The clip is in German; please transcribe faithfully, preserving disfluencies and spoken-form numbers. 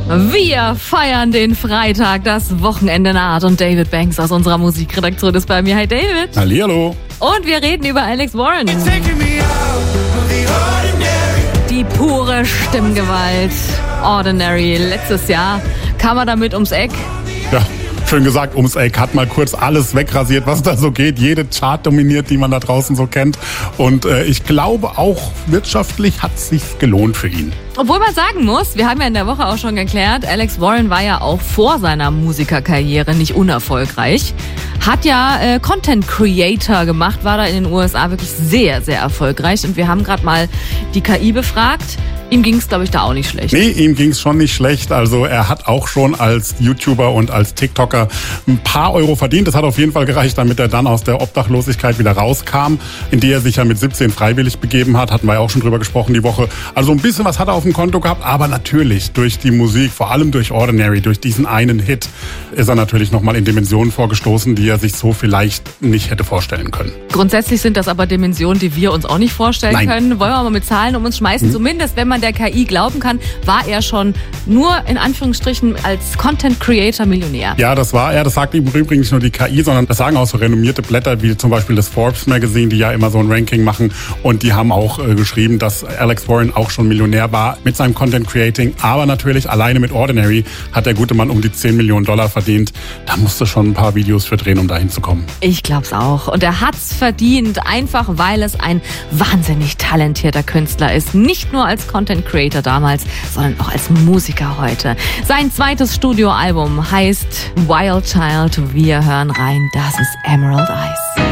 Wir feiern den Freitag, das Wochenende naht und David Banks aus unserer Musikredaktion ist bei mir. Hi David. Hallihallo. Und wir reden über Alex Warren. Die pure Stimmgewalt. Ordinary. Letztes Jahr kam er damit ums Eck. Ja, schön gesagt, ums Eck. Hat mal kurz alles wegrasiert, was da so geht. Jede Chart dominiert, die man da draußen so kennt. Und äh, ich glaube, auch wirtschaftlich hat es sich gelohnt für ihn. Obwohl man sagen muss, wir haben ja in der Woche auch schon geklärt, Alex Warren war ja auch vor seiner Musikerkarriere nicht unerfolgreich. Hat ja äh, Content Creator gemacht, war da in den U S A wirklich sehr, sehr erfolgreich. Und wir haben gerade mal die K I befragt. Ihm ging es, glaube ich, da auch nicht schlecht. Nee, ihm ging es schon nicht schlecht. Also er hat auch schon als YouTuber und als TikToker ein paar Euro verdient. Das hat auf jeden Fall gereicht, damit er dann aus der Obdachlosigkeit wieder rauskam, in die er sich ja mit siebzehn freiwillig begeben hat. Hatten wir ja auch schon drüber gesprochen die Woche. Also ein bisschen was hat er auf dem Konto gehabt. Aber natürlich durch die Musik, vor allem durch Ordinary, durch diesen einen Hit, ist er natürlich nochmal in Dimensionen vorgestoßen, die er sich so vielleicht nicht hätte vorstellen können. Grundsätzlich sind das aber Dimensionen, die wir uns auch nicht vorstellen Nein. können. Wollen wir mal mit Zahlen um uns schmeißen? Hm. Zumindest, wenn man der K I glauben kann, war er schon nur in Anführungsstrichen als Content Creator Millionär. Ja, das war er. Das sagt im Übrigen nicht nur die K I, sondern das sagen auch so renommierte Blätter wie zum Beispiel das Forbes Magazine, die ja immer so ein Ranking machen. Und die haben auch äh, geschrieben, dass Alex Warren auch schon Millionär war mit seinem Content Creating. Aber natürlich alleine mit Ordinary hat der gute Mann um die zehn Millionen Dollar verdient. Da musste schon ein paar Videos für drehen, um dahin zu kommen. Ich glaub's auch. Und er hat's verdient, einfach weil es ein wahnsinnig talentierter Künstler ist. Nicht nur als Content Creator damals, sondern auch als Musiker heute. Sein zweites Studioalbum heißt Wild Child. Wir hören rein. Das ist Emerald Eyes.